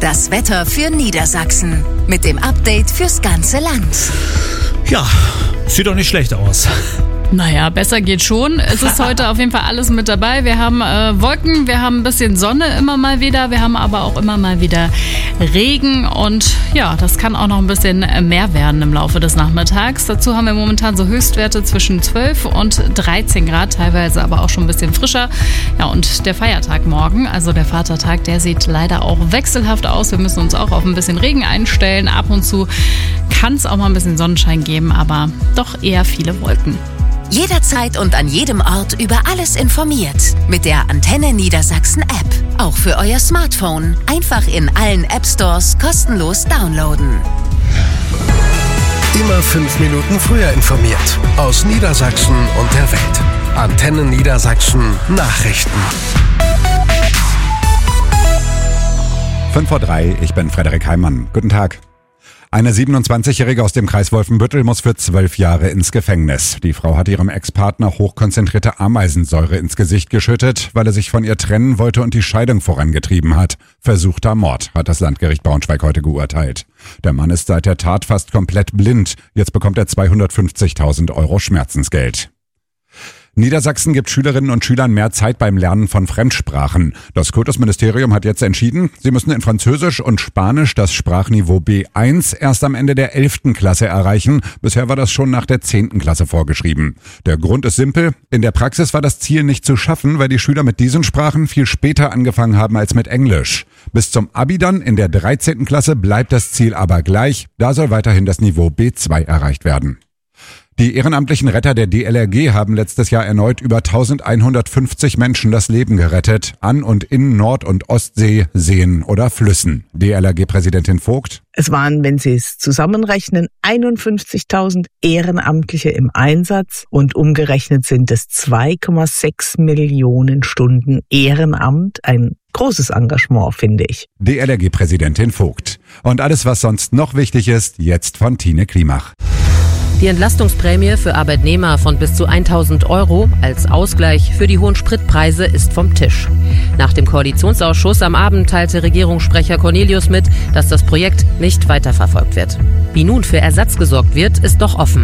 Das Wetter für Niedersachsen mit dem Update fürs ganze Land. Ja, sieht doch nicht schlecht aus. Naja, besser geht schon. Es ist heute auf jeden Fall alles mit dabei. Wir haben Wolken, wir haben ein bisschen Sonne immer mal wieder, wir haben aber auch immer mal wieder Regen und ja, das kann auch noch ein bisschen mehr werden im Laufe des Nachmittags. Dazu haben wir momentan so Höchstwerte zwischen 12 und 13 Grad, teilweise aber auch schon ein bisschen frischer. Ja, und der Feiertag morgen, also der Vatertag, der sieht leider auch wechselhaft aus. Wir müssen uns auch auf ein bisschen Regen einstellen. Ab und zu kann es auch mal ein bisschen Sonnenschein geben, aber doch eher viele Wolken. Jederzeit und an jedem Ort über alles informiert. Mit der Antenne Niedersachsen App. Auch für euer Smartphone. Einfach in allen App Stores kostenlos downloaden. Immer 5 Minuten früher informiert. Aus Niedersachsen und der Welt. Antenne Niedersachsen Nachrichten. 5:03 Uhr, ich bin Frederik Heimann. Guten Tag. Eine 27-Jährige aus dem Kreis Wolfenbüttel muss für 12 Jahre ins Gefängnis. Die Frau hat ihrem Ex-Partner hochkonzentrierte Ameisensäure ins Gesicht geschüttet, weil er sich von ihr trennen wollte und die Scheidung vorangetrieben hat. Versuchter Mord, hat das Landgericht Braunschweig heute geurteilt. Der Mann ist seit der Tat fast komplett blind. Jetzt bekommt er 250.000 € Schmerzensgeld. Niedersachsen gibt Schülerinnen und Schülern mehr Zeit beim Lernen von Fremdsprachen. Das Kultusministerium hat jetzt entschieden, sie müssen in Französisch und Spanisch das Sprachniveau B1 erst am Ende der 11. Klasse erreichen. Bisher war das schon nach der 10. Klasse vorgeschrieben. Der Grund ist simpel. In der Praxis war das Ziel nicht zu schaffen, weil die Schüler mit diesen Sprachen viel später angefangen haben als mit Englisch. Bis zum Abi dann in der 13. Klasse bleibt das Ziel aber gleich. Da soll weiterhin das Niveau B2 erreicht werden. Die ehrenamtlichen Retter der DLRG haben letztes Jahr erneut über 1150 Menschen das Leben gerettet, an und in Nord- und Ostsee, Seen oder Flüssen. DLRG-Präsidentin Vogt: Es waren, wenn Sie es zusammenrechnen, 51.000 Ehrenamtliche im Einsatz und umgerechnet sind es 2,6 Millionen Stunden Ehrenamt. Ein großes Engagement, finde ich. DLRG-Präsidentin Vogt. Und alles, was sonst noch wichtig ist, jetzt von Tine Klimach. Die Entlastungsprämie für Arbeitnehmer von bis zu 1.000 € als Ausgleich für die hohen Spritpreise ist vom Tisch. Nach dem Koalitionsausschuss am Abend teilte Regierungssprecher Cornelius mit, dass das Projekt nicht weiterverfolgt wird. Wie nun für Ersatz gesorgt wird, ist doch offen.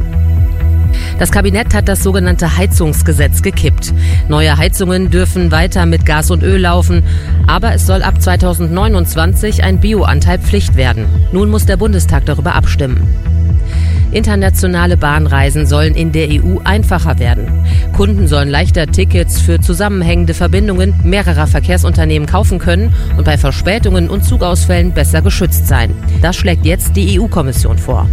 Das Kabinett hat das sogenannte Heizungsgesetz gekippt. Neue Heizungen dürfen weiter mit Gas und Öl laufen, aber es soll ab 2029 ein Bioanteil Pflicht werden. Nun muss der Bundestag darüber abstimmen. Internationale Bahnreisen sollen in der EU einfacher werden. Kunden sollen leichter Tickets für zusammenhängende Verbindungen mehrerer Verkehrsunternehmen kaufen können und bei Verspätungen und Zugausfällen besser geschützt sein. Das schlägt jetzt die EU-Kommission vor.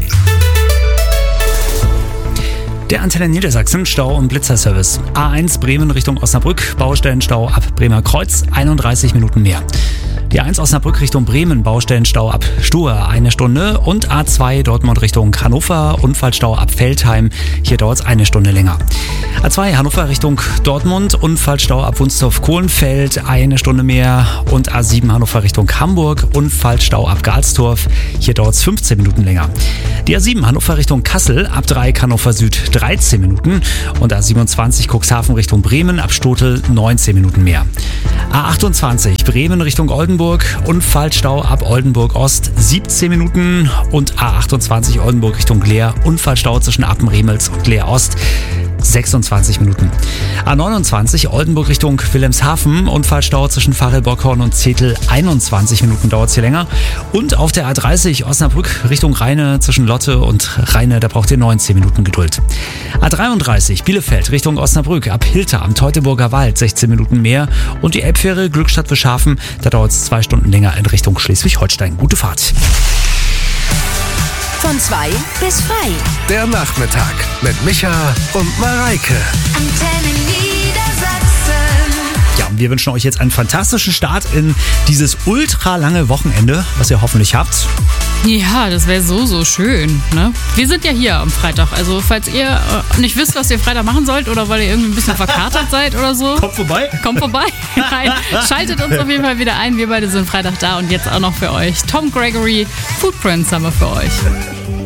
Der Antenne Niedersachsen Stau- und Blitzerservice. A1 Bremen Richtung Osnabrück, Baustellenstau ab Bremer Kreuz, 31 Minuten mehr. Die A1 Osnabrück Richtung Bremen, Baustellenstau ab Stuhr, 1 Stunde. Und A2 Dortmund Richtung Hannover, Unfallstau ab Veltheim, hier dauert es 1 Stunde länger. A2 Hannover Richtung Dortmund, Unfallstau ab Wunstorf-Kohlenfeld, 1 Stunde mehr. Und A7 Hannover Richtung Hamburg, Unfallstau ab Galstorf, hier dauert es 15 Minuten länger. Die A7 Hannover Richtung Kassel, ab Dreieck Hannover Süd 13 Minuten. Und A27 Cuxhaven Richtung Bremen, ab Stotel 19 Minuten mehr. A28 Bremen Richtung Oldenburg, Unfallstau ab Oldenburg Ost 17 Minuten. Und A28 Oldenburg Richtung Leer, Unfallstau zwischen Appenremels und Leer Ost 26 Minuten. A29 Oldenburg Richtung Wilhelmshaven, Unfallstau zwischen Varel-Bockhorn und Zetel, 21 Minuten dauert es hier länger. Und auf der A30 Osnabrück Richtung Rheine zwischen Lotte und Rheine, da braucht ihr 19 Minuten Geduld. A33 Bielefeld Richtung Osnabrück ab Hilter am Teutoburger Wald, 16 Minuten mehr. Und die Elbfähre Glückstadt-Wischhafen, da dauert es 2 Stunden länger in Richtung Schleswig-Holstein. Gute Fahrt. Von 2 bis frei. Der Nachmittag mit Micha und Mareike. Antenne Niedersachsen. Ja, und wir wünschen euch jetzt einen fantastischen Start in dieses ultra lange Wochenende, was ihr hoffentlich habt. Ja, das wäre so schön, ne? Wir sind ja hier am Freitag, also falls ihr nicht wisst, was ihr Freitag machen sollt oder weil ihr irgendwie ein bisschen verkatert seid oder so. Kommt vorbei. Nein, schaltet uns auf jeden Fall wieder ein. Wir beide sind Freitag da und jetzt auch noch für euch Tom Gregory, Footprints haben wir für euch.